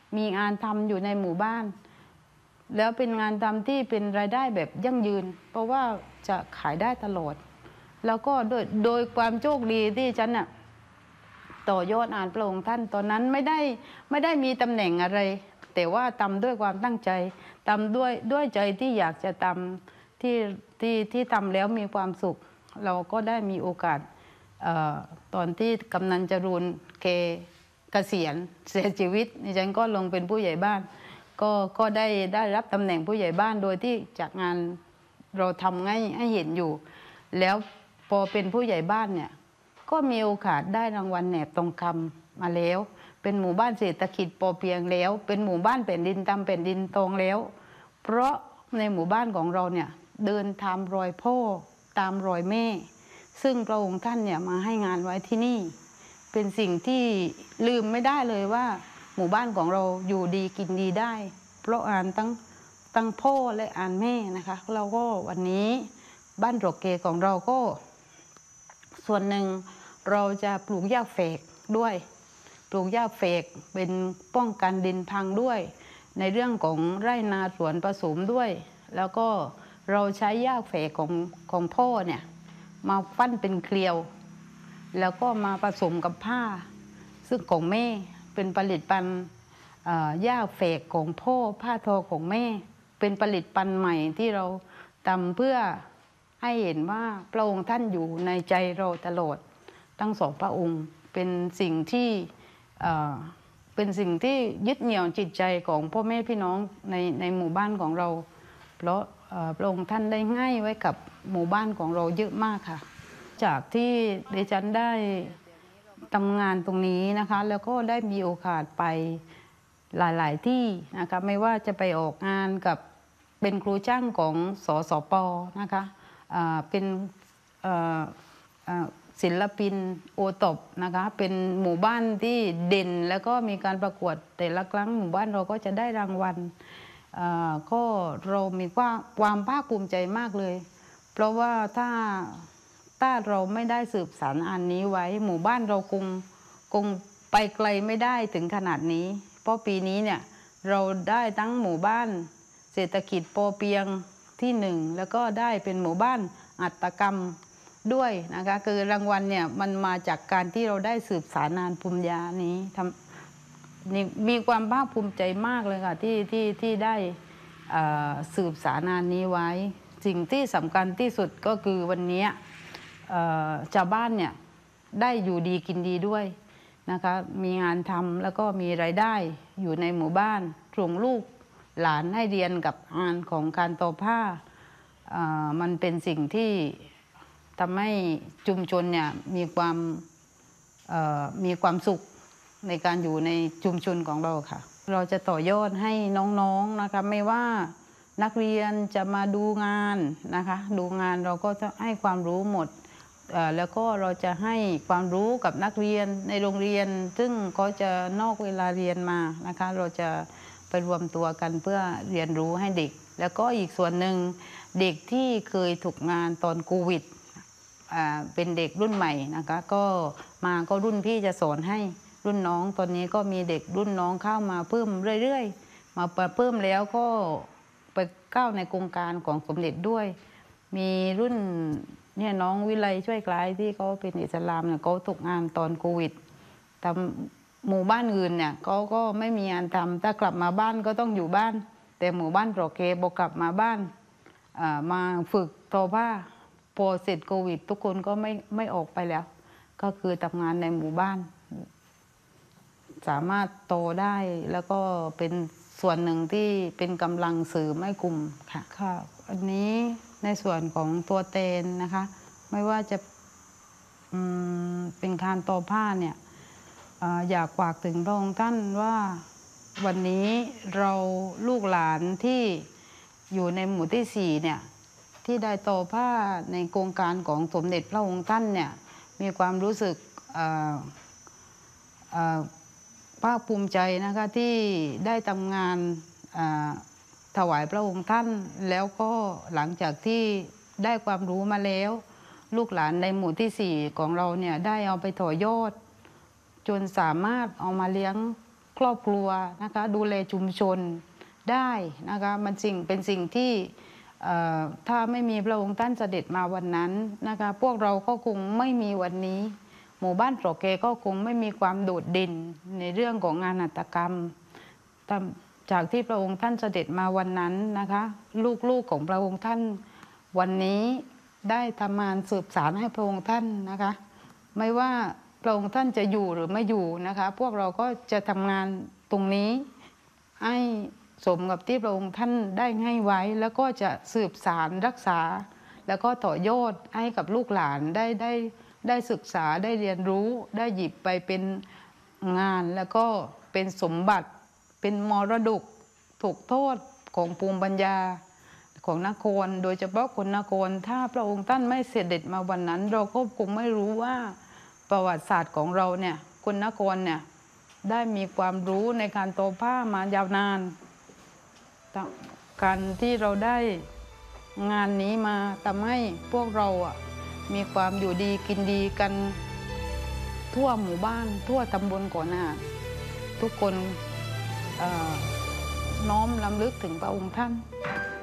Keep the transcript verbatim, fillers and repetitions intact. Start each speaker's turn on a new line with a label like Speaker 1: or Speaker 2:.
Speaker 1: มีงานทำอยู่ในหมู่บ้านแล้วเป็นงานทำที่เป็นรายได้แบบยั่งยืนเพราะว่าจะขายได้ตลอดแล้วก็โดยโดยความโชคดีที่ฉันน่ะต่อยอดงานพระองค์ท่านตอนนั้นไม่ได้ไม่ได้มีตำแหน่งอะไรแต่ว่าทำด้วยความตั้งใจทำด้วยด้วยใจที่อยากจะทำที่ที่ที่ทำแล้วมีความสุขเราก็ได้มีโอกาสเอ่อตอนที่กำนันจรูนเกเกษียณเสียชีวิตดิฉันก็ลงเป็นผู้ใหญ่บ้านก็ก็ได้ได้รับตำแหน่งผู้ใหญ่บ้านโดยที่จากงานเราทำให้ให้เห็นอยู่แล้วพอเป็นผู้ใหญ่บ้านเนี่ยก็มีโอกาสได้รางวัลแหนบทองคำมาแล้วเป็นหมู่บ้านเศรษฐกิจพอเพียงแล้วเป็นหมู่บ้านแผ่นดินตามแผ่นดินทองแล้วเพราะในหมู่บ้านของเราเนี่ยเดินตามรอยพ่อตามรอยแม่ซึ่งพระองค์ท่านเนี่ยมาให้งานไว้ที่นี่เป็นสิ่งที่ลืมไม่ได้เลยว่าหมู่บ้านของเราอยู่ดีกินดีได้เพราะอ่านตั้งตั้งพ่อและอ่านแม่นะคะเราก็วันนี้บ้านโรเกของเราก็ส่วนหนึ่งเราจะปลูกหญ้าแฝกด้วยปลูกหญ้าแฝกเป็นป้องกันดินพังด้วยในเรื่องของไร่นาสวนผสมด้วยแล้วก็เราใช้หญ้าแฝกของของพ่อเนี่ยมาปั้นเป็นเกลียวแล้วก็มาผสมกับผ้าซึ่งของแม่เป็นผลิตภัณฑ์หญ้าแฝกของพ่อผ้าทอของแม่เป็นผลิตภัณฑ์ใหม่ที่เราทำเพื่อให้เห็นว่าพระองค์ท่านอยู่ในใจเราตลอดทั้งสองพระองค์เป็นสิ่งที่เป็นสิ่งที่ยึดเหนี่ยวจิตใจของพ่อแม่พี่น้องในในหมู่บ้านของเราเพราะพระองค์ท่านได้ให้ไว้กับหมู่บ้านของเราเยอะมากค่ะจากที่ดิฉันได้ทำงานตรงนี้นะคะแล้วก็ได้มีโอกาสไปหลายๆที่นะคะไม่ว่าจะไปออกงานกับเป็นครูช่างของสสปนะคะเป็นศิลปินโอตบนะคะเป็นหมู่บ้านที่เด่นแล้วก็มีการประกวดแต่ละครั้งหมู่บ้านเราก็จะได้รางวัลก็เรามีความภาคภูมิใจมากเลยเพราะว่าถ้าถ้าเราไม่ได้สืบสานอันนี้ไว้หมู่บ้านเราคงคงไปไกลไม่ได้ถึงขนาดนี้เพราะปีนี้เนี่ยเราได้ทั้งหมู่บ้านเศรษฐกิจพอเพียงที่หนึ่งแล้วก็ได้เป็นหมู่บ้านหัตถกรรมด้วยนะคะคือรางวัลเนี่ยมันมาจากการที่เราได้สืบสานงานภูมิยานี้ทำมีความภาคภูมิใจมากเลยค่ะที่ที่ที่ได้สืบสานงานนี้ไว้สิ่งที่สำคัญที่สุดก็คือวันนี้ชาวบ้านเนี่ยได้อยู่ดีกินดีด้วยนะคะมีงานทำแล้วก็มีรายได้อยู่ในหมู่บ้านส่งลูกหลานให้เรียนกับงานของการทอผ้ามันเป็นสิ่งที่ทำให้ชุมชนเนี่ยมีความมีความสุขในการอยู่ในชุมชนของเราค่ะเราจะต่อยอดให้น้องๆนะคะไม่ว่านักเรียนจะมาดูงานนะคะดูงานเราก็จะให้ความรู้หมดแล้วก็เราจะให้ความรู้กับนักเรียนในโรงเรียนซึ่งเขาจะนอกเวลาเรียนมานะคะเราจะไปรวมตัวกันเพื่อเรียนรู้ให้เด็กแล้วก็อีกส่วนหนึ่งเด็กที่เคยถูกงานตอนโควิดเป็นเด็กรุ่นใหม่นะคะก็มาก็รุ่นพี่จะสอนให้รุ่นน้องตอนนี้ก็มีเด็กรุ่นน้องเข้ามาเพิ่มเรื่อยๆมาเพิ่มแล้วก็ไปก้าวในโครงการของสมเด็จด้วยมีรุ่นเนี่ยน้องวิไลช่วยคล้ายที่เขาเป็นอิสลามเนี่ยเขาตกงานตอนโควิดทำหมู่บ้านอื่นเนี่ยเขาก็ไม่มีงานทำถ้ากลับมาบ้านก็ต้องอยู่บ้านแต่หมู่บ้านโรเกบอกกลับมาบ้านมาฝึกทอผ้าพอเสร็จโควิดทุกคนก็ไม่ไม่ออกไปแล้วก็คือทำงานในหมู่บ้านสามารถโตได้แล้วก็เป็นส่วนหนึ่งที่เป็นกำลังเสริมให้กลุ่มค่ะค่ะอันนี้ในส่วนของตัวเตนนะคะไม่ว่าจะเป็นการทอผ้าเนี่ยอยากฝากถึงพระองค์ท่านว่าวันนี้เราลูกหลานที่อยู่ในหมู่ที่สี่เนี่ยที่ได้ทอผ้าในโครงการของสมเด็จพระองค์ท่านเนี่ยมีความรู้สึกภาคภูมิใจนะคะที่ได้ทำงานถวายพระองค์ท่านแล้วก็หลังจากที่ได้ความรู้มาแล้วลูกหลานในหมู่ที่สี่ของเราเนี่ยได้เอาไปต่อยอดจนสามารถเอามาเลี้ยงคครอบครัวนะคะดูแลชุมชนได้นะคะมันสิ่งเป็นสิ่งที่ถ้าไม่มีพระองค์ท่านเสด็จมาวันนั้นนะคะพวกเราก็คงไม่มีวันนี้หมู่บ้านโปรเกก็คงไม่มีความโดดเด่นในเรื่องของงานหัตถกรรมจากที่พระองค์ท่านเสด็จมาวันนั้นนะคะลูกๆของพระองค์ท่านวันนี้ได้ทำงานสืบสานให้พระองค์ท่านนะคะไม่ว่าพระองค์ท่านจะอยู่หรือไม่อยู่นะคะพวกเราก็จะทำงานตรงนี้ให้สมกับที่พระองค์ท่านได้ให้ไว้แล้วก็จะสืบสานรักษาแล้วก็ต่อยอดให้กับลูกหลานได้ได้ได้ศึกษาได้เรียนรู้ได้หยิบไปเป็นงานแล้วก็เป็นสมบัติเป็นมรดกถูกโทษของภูมิปัญญาของนครโดยเฉพาะคนนครถ้าพระองค์ท่านไม่เสด็จมาวันนั้นเราก็คงไม่รู้ว่าประวัติศาสตร์ของเราเนี่ยคนนครเนี่ยได้มีความรู้ในการทอผ้ามายาวนานการที่เราได้งานนี้มาทำให้พวกเราอ่ะมีความอยู่ดีกินดีกันทั่วหมู่บ้านทั่วตำบลก่อนหน้าทุกคนน้อมรำลึกถึงพระองค์ท่าน